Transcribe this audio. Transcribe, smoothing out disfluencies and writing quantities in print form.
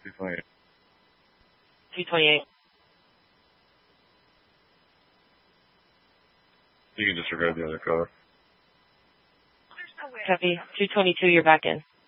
228. 228. You can disregard the other car. Copy. 222, you're back in.